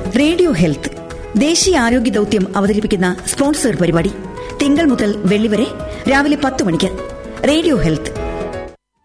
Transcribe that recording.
Radio health ദേശീയ ആരോഗ്യ ദൌത്യം അവതരിപ്പിക്കുന്ന സ്പോൺസേഡ് പരിപാടി. തിങ്കൾ മുതൽ വെള്ളി വരെ രാവിലെ 10 മണിക്ക്. Radio health.